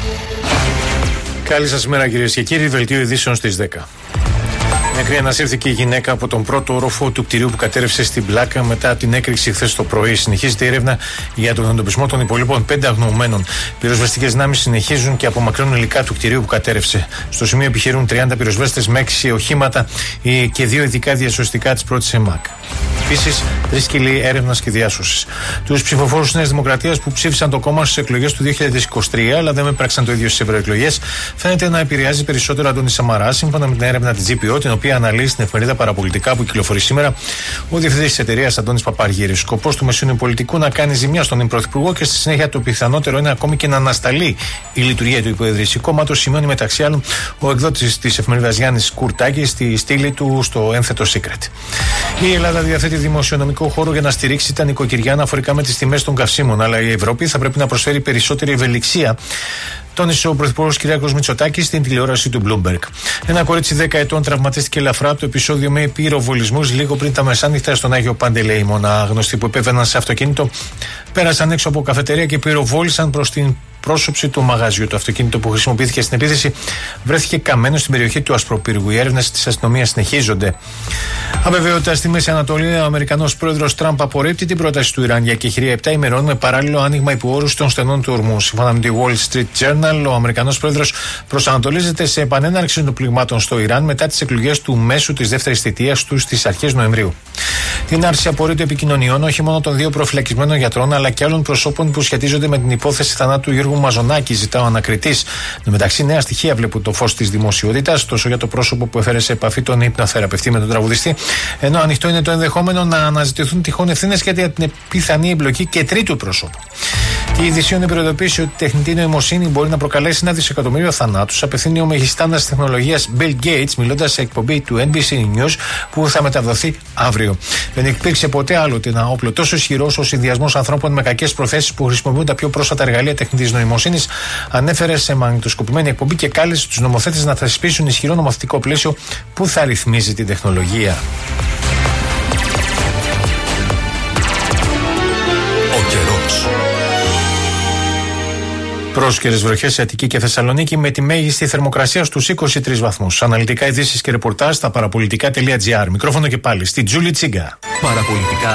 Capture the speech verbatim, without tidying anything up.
Καλή σας μέρα κυρίες και κύριοι, δελτίο ειδήσεων στις δέκα. Νεκρή ανασύρθηκε η γυναίκα από τον πρώτο όροφο του κτηρίου που κατέρευσε στην Πλάκα μετά την έκρηξη χθες το πρωί. Συνεχίζεται η έρευνα για τον εντοπισμό των υπολείπων πέντε αγνοωμένων. Πυροσβεστικές δυνάμεις συνεχίζουν και απομακρύνουν υλικά του κτηρίου που κατέρευσε. Στο σημείο επιχειρούν τριάντα πυροσβέστες με έξι οχήματα και δύο ειδικά διασωστικά της πρώτης ΕΜΑΚ. Επίσης, τρεις σκυλοί έρευνας και διάσωσης. Τους ψηφοφόρους της Νέας Δημοκρατίας που ψήφισαν το κόμμα στις εκλογές του δύο χιλιάδες είκοσι τρία, αλλά δεν έπραξαν το ίδιο στις ευρωεκλογές, φαίνεται να επηρεάζει περισσότερο Αντώνη Σαμαρά, σύμφωνα με την έρευνα της τζι πι ο, την οποία αναλύει στην εφημερίδα Παραπολιτικά που κυκλοφορεί σήμερα ο διευθυντής της εταιρείας Αντώνης Παπαργύρης. Σκοπός του μεσούνιου πολιτικού να κάνει ζημιά στον υππρωθυπουργό και στη συνέχεια το πιθανότερο είναι ακόμη και να ανασταλεί η λειτουργία του υποεδρυσίου κόμματος, σημειώνει μεταξύ άλλων ο εκδότης της εφημερίδας Γιάννης Κουρτάκης στη στήλη του στο ένθετο Secret. Η Ελλάδα διαθέτει δημοσιονομικό χώρο για να στηρίξει τα νοικοκυριά αναφορικά με τις τιμές των καυσίμων, αλλά η Ευρώπη θα πρέπει να προσφέρει περισσότερη ευελιξία, τόνισε ο Πρωθυπουργός Κυριάκος Μητσοτάκης στην τηλεόραση του Bloomberg. Ένα κορίτσι δέκα ετών τραυματίστηκε ελαφρά από το επεισόδιο με πυροβολισμούς λίγο πριν τα μεσάνυχτα στον Άγιο Παντελεήμονα. Άγνωστοι που επέβαιναν σε αυτοκίνητο πέρασαν έξω από καφετερία και πυροβόλησαν προς την πρόσωψη του μαγαζιού. Το αυτοκίνητο που χρησιμοποιήθηκε στην επίθεση βρέθηκε καμένο στην περιοχή του Ασπροπύργου. Οι έρευνες της αστυνομίας συνεχίζονται. Αβεβαιότητα στη Μέση Ανατολή. Ο Αμερικανός πρόεδρος Τραμπ απορρίπτει την πρόταση του Ιράν για κεχηρία επτά ημερών με παράλληλο άνοιγμα υπό όρους των στενών του ορμού. Σύμφωνα με τη Wall Street Journal, ο Αμερικανός πρόεδρος προσανατολίζεται σε επανέναρξη των πληγμάτων στο Ιράν μετά τις εκλογές του μέσου της δεύτερης θητείας του στις αρχές Νοεμβρίου. Την άρση απορρίτου επικοινωνιών όχι μόνο των δύο προφυλακισμένων γιατρών αλλά και άλλων προσώπων που σχετίζονται με την υπόθεση θανάτου Γιώργου Μαζονάκη, ζητά ο ανακριτής. Εν μεταξύ, νέα στοιχεία βλέπουν το φως της δημοσιότητας, τόσο για το πρόσωπο που έφερε σε επαφή τον υπνοθεραπευτή με τον τραγουδιστή, ενώ ανοιχτό είναι το ενδεχόμενο να αναζητηθούν τυχόν ευθύνες για την πιθανή εμπλοκή και τρίτου προσώπου. Η Ειδησίων προειδοποίησε ότι η τεχνητή νοημοσύνη μπορεί να προκαλέσει ένα δισεκατομμύριο θανάτους, απευθύνει ο μεγιστάνας της τεχνολογίας Bill Gates, μιλώντας σε εκπομπή του N B C News που θα μεταδοθεί αύριο. Δεν υπήρξε ποτέ άλλοτε ένα όπλο τόσο ισχυρό όσο ο συνδυασμός ανθρώπων με κακές προθέσεις που χρησιμοποιούν τα πιο πρόσφατα εργαλεία τεχνητής νοημοσύνης, ανέφερε σε μαγνητοσκοπημένη εκπομπή και κάλεσε τους νομοθέτες να θεσπίσουν ισχυρό νομοθετικό πλαίσιο που θα ρυθμίζει την τεχνολογία. Ο καιρός. Πρόσκαιρες βροχές σε Αττική και Θεσσαλονίκη με τη μέγιστη θερμοκρασία στους είκοσι τρεις βαθμούς. Αναλυτικά ειδήσεις και ρεπορτάζ στα παραπολιτικά τελεία τζι άρ. Μικρόφωνο και πάλι στη Τζούλη Τσίγκα. Παραπολιτικά